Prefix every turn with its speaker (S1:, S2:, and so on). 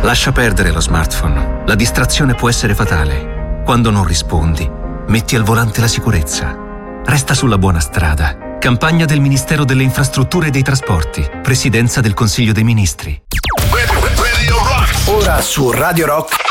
S1: Lascia perdere lo smartphone. La distrazione può essere fatale. Quando non rispondi, metti al volante la sicurezza. Resta sulla buona strada. Campagna del Ministero delle Infrastrutture e dei Trasporti. Presidenza del Consiglio dei Ministri.
S2: Ora su Radio Rock